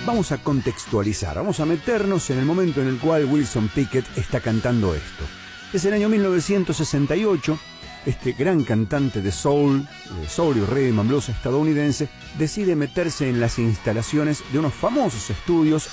vamos a contextualizar, vamos a meternos en el momento en el cual Wilson Pickett está cantando esto. Es el año 1968, este gran cantante de soul y rhythm and blues estadounidense, decide meterse en las instalaciones de unos famosos estudios